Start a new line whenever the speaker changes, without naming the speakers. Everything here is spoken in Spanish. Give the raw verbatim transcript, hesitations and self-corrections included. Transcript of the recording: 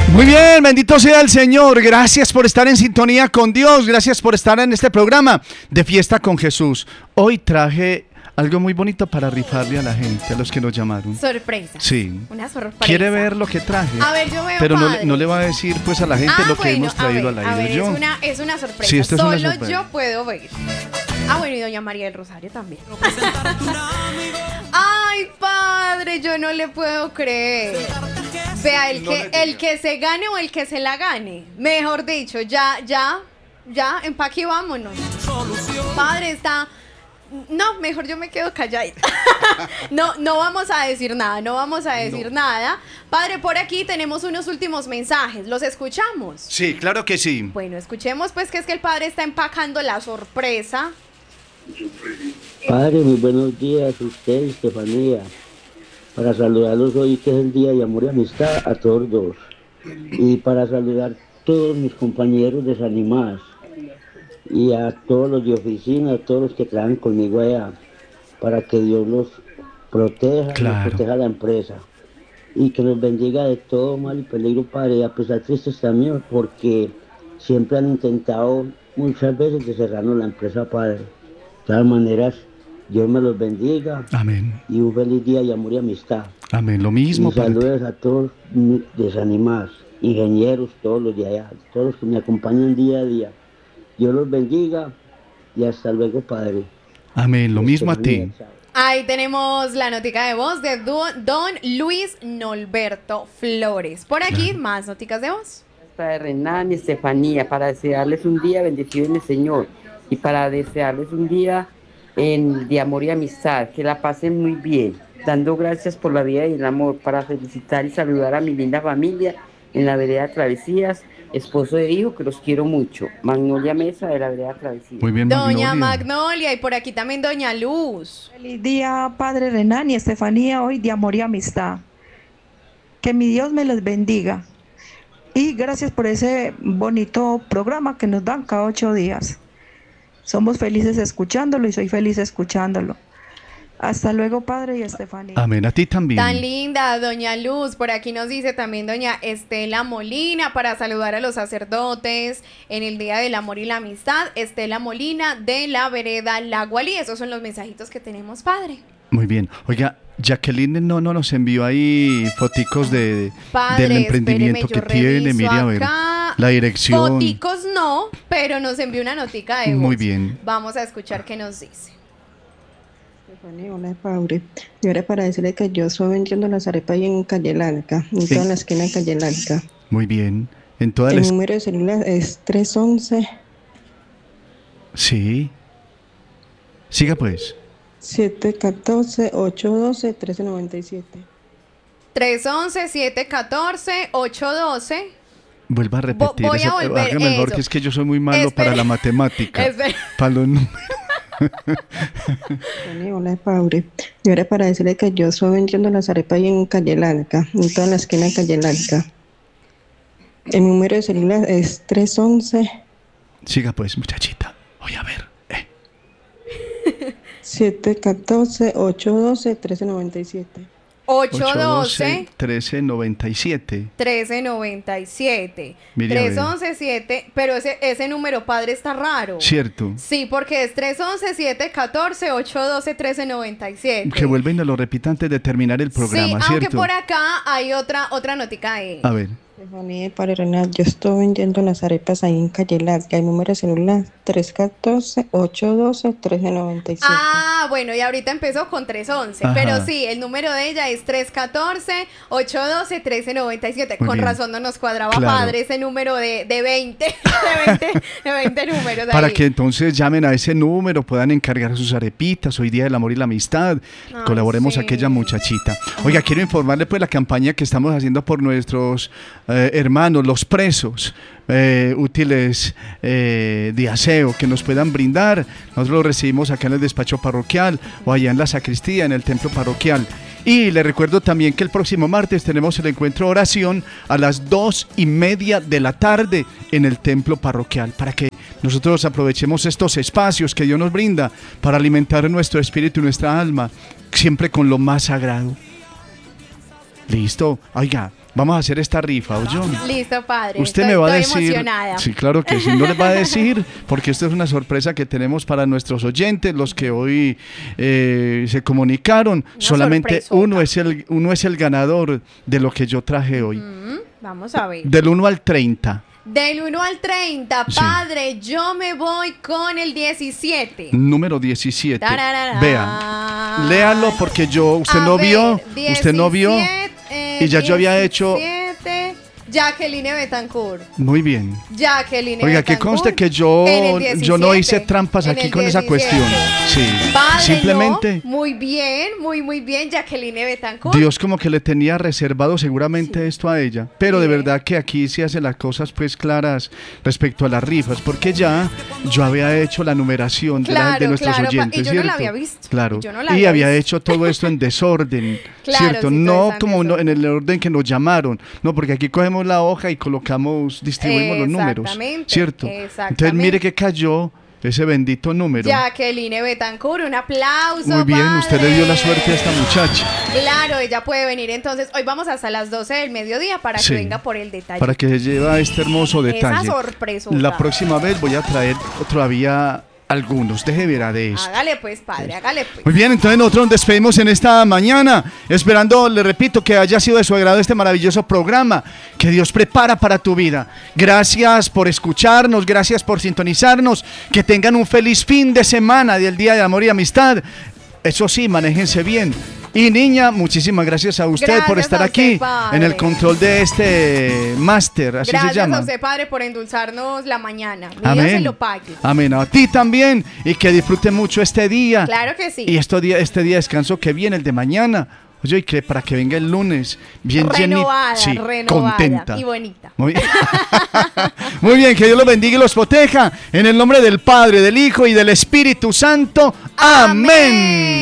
Muy bien, bendito sea el Señor. Gracias por estar en sintonía con Dios. Gracias por estar en este programa de Fiesta con Jesús. Hoy traje algo muy bonito para rifarle a la gente, a los que nos llamaron.
Sorpresa.
Sí.
Una sorpresa.
¿Quiere ver lo que traje?
A ver, yo veo,
Pero no,
padre.
no le va a decir pues a la gente
ah,
lo que
bueno,
hemos traído
a ver,
al aire.
A ver,
yo.
es una, es una sorpresa.
Sí, esto es
Solo
una sorpresa.
yo puedo ver. Ah, bueno, y doña María del Rosario también. Ay, padre, yo no le puedo creer. Vea, el que, el que se gane o el que se la gane. Mejor dicho, ya, ya, ya, empaque y vámonos. Padre, está... No, mejor yo me quedo calladita. No, no vamos a decir nada, no vamos a decir no. nada. Padre, por aquí tenemos unos últimos mensajes. ¿Los escuchamos?
Sí, claro que sí.
Bueno, escuchemos pues que es que el padre está empacando la sorpresa.
Padre, muy buenos días a usted, Estefanía. Para saludarlos hoy, que es el Día de Amor y Amistad, a todos dos. Y para saludar a todos mis compañeros desanimados. Y a todos los de oficina, a todos los que trabajan conmigo allá, para que Dios los proteja,
claro.
los proteja a la empresa. Y que los bendiga de todo mal y peligro, Padre, a pesar tristes también, porque siempre han intentado muchas veces de cerrarnos la empresa, Padre. De todas maneras, Dios me los bendiga.
Amén.
Y un feliz día de amor y amistad.
Amén, lo mismo.
Y saludos a todos mis desanimados, ingenieros, todos los de allá, todos los que me acompañan día a día. Dios los bendiga y hasta luego, Padre.
Amén, lo mismo a ti.
Ahí tenemos la notica de voz de don Luis Norberto Flores. Por aquí, claro. Más noticas de voz.
Para Renan y Estefanía, para desearles un día bendecido en el Señor y para desearles un día en, de amor y amistad, que la pasen muy bien, dando gracias por la vida y el amor, para felicitar y saludar a mi linda familia en la vereda Travesías, esposo de hijo, que los quiero mucho. Magnolia Mesa, de la vereda Travesías.
Muy bien,
Doña
Magnolia.
Magnolia, y por aquí también Doña Luz.
Feliz día, Padre Renan y Estefanía, hoy de amor y amistad. Que mi Dios me les bendiga. Y gracias por ese bonito programa que nos dan cada ocho días. Somos felices escuchándolo y soy feliz escuchándolo. Hasta luego, Padre y Estefanía.
Amén, a ti también.
Tan linda, Doña Luz. Por aquí nos dice también Doña Estela Molina para saludar a los sacerdotes en el Día del Amor y la Amistad. Estela Molina de la vereda La Gualí. Esos son los mensajitos que tenemos, Padre.
Muy bien. Oiga, Jacqueline no, no nos envió ahí foticos de,
Padre,
del emprendimiento que tiene. Mire, a ver, la dirección.
Foticos no, pero nos envió una notica de voz.
Muy bien.
Vamos a escuchar qué nos dice.
Hola, Padre. Yo era para decirle que yo estoy vendiendo las arepas ahí en Calle Larga, en sí. toda la esquina de Calle Larga.
Muy bien. En toda
El
la
número de celular es tres once.
Sí. Siga pues.
siete uno cuatro, ocho uno dos, uno tres nueve siete.
tres once, siete uno cuatro, ocho uno dos.
Vuelva a repetir.
Voy a volver.
Hágame mejor, que es que yo soy muy malo Espera. para la matemática.
Espera.
Para los números.
Hola, Padre. Yo era para decirle que yo estoy vendiendo las arepas ahí en Calle Larga, en toda la esquina de Calle Larga. El número de celular es tres once.
Siga pues, muchachita. Voy a ver. Eh.
siete uno cuatro, ocho uno dos, uno tres nueve siete.
ocho uno dos,
trece noventa y siete.
trece noventa y siete. tres once siete, pero ese, ese número, Padre, está raro.
¿Cierto?
Sí, porque es tres once, siete uno cuatro, ocho uno dos, trece noventa y siete.
Que vuelva y nos lo repita antes de terminar el programa,
sí,
¿cierto?
Aunque por acá hay otra, otra notica de...
A ver.
Estefanía, Padre Renan, yo estoy vendiendo las arepas ahí en Calle Larga. El número de celular tres uno cuatro, ocho uno dos, trece noventa y siete.
Ah, bueno, y ahorita empezó con tres once. Ajá. Pero sí, el número de ella es tres uno cuatro, ocho uno dos, trece noventa y siete. Muy con bien. Razón no nos cuadraba, claro. Padre, ese número de, de veinte, de veinte, de veinte números.
Para
ahí.
Que entonces llamen a ese número, puedan encargar sus arepitas. Hoy Día del Amor y la Amistad. Ay, colaboremos sí. a aquella muchachita. Oiga, quiero informarle pues la campaña que estamos haciendo por nuestros eh, hermanos, los presos, eh, útiles eh, de aseo que nos puedan brindar. Nosotros los recibimos acá en el despacho parroquial o allá en la sacristía, en el templo parroquial. Y le recuerdo también que el próximo martes tenemos el encuentro de oración a las dos y media de la tarde en el templo parroquial, para que nosotros aprovechemos estos espacios que Dios nos brinda para alimentar nuestro espíritu y nuestra alma, siempre con lo más sagrado. Listo. Oiga, vamos a hacer esta rifa, ¿oyó?
Listo, padre.
Usted
estoy,
me va a
estoy
decir.
emocionada.
Sí, claro que sí. No les va a decir, porque esto es una sorpresa que tenemos para nuestros oyentes, los que hoy eh, se comunicaron.
Una
Solamente
sorpresota.
uno es el uno es el ganador de lo que yo traje hoy.
Mm, vamos a ver.
Del uno al treinta.
Del uno al treinta,
Sí.
padre, yo me voy con el diecisiete.
Número diecisiete.
Tararara.
Vea. Léalo porque yo, usted
A
no
ver,
vio, usted no vio.
diecisiete,
y ya yo había hecho-
diecisiete, Jacqueline Betancourt.
Muy bien.
Jacqueline
Oiga, que
Betancourt
conste que yo,
en el
yo no hice
diecisiete,
trampas
en
aquí
el
con esa
diecisiete.
cuestión. Sí.
Padre,
Simplemente
no, muy bien, muy, muy bien, Jacqueline Betancourt.
Dios como que le tenía reservado seguramente esto a ella. Pero de
Bien.
verdad que aquí se hacen las cosas pues claras respecto a las rifas, porque ya yo había hecho la numeración de, la-
Claro,
de nuestros
claro, pa-
oyentes,
y yo no la
¿cierto?
había visto,
Claro.
y yo no la
y
había
había
visto.
hecho todo esto en desorden,
Claro,
¿cierto?
sí, todo
No
está en
como no- en
desorden.
el orden que nos llamaron, no, porque aquí cogemos la hoja y colocamos, distribuimos los números,
Exactamente,
¿cierto?
exactamente.
Entonces mire que cayó ese bendito número.
Jacqueline Betancourt, un aplauso.
Muy bien, usted le dio la
padre.
suerte a esta muchacha.
Claro, ella puede venir entonces. Hoy vamos hasta las doce del mediodía para
Sí,
que venga por el detalle.
Para que se lleve este hermoso detalle.
Esa sorpresota.
La próxima vez voy a traer todavía algunos. Deje ver de eso.
Hágale pues, padre, hágale pues.
Muy bien, entonces nosotros nos despedimos en esta mañana, esperando, le repito, que haya sido de su agrado este maravilloso programa que Dios prepara para tu vida. Gracias por escucharnos, gracias por sintonizarnos, que tengan un feliz fin de semana del Día de Amor y Amistad. Eso sí, manéjense bien. Y niña, muchísimas gracias a usted
Gracias
por estar
a
aquí
usted, padre.
en el control de este máster, así
Gracias
se llama.
a usted, padre, por endulzarnos la mañana. Mi Dios
Amén.
se lo pague.
Amén. A ti también. Y que disfrute mucho este día.
Claro que sí.
Y este día, este día de descanso que viene, el de mañana. Oye, y que para que venga el lunes bien
Renovada,
llenita. Sí,
renovada
contenta.
y bonita.
Muy bien. Muy bien, que Dios los bendiga y los proteja. En el nombre del Padre, del Hijo y del Espíritu Santo. Amén.